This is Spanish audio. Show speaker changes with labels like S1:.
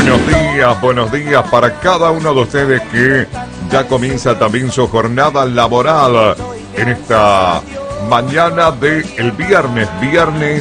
S1: buenos días para cada uno de ustedes que ya comienza también su jornada laboral en esta mañana del viernes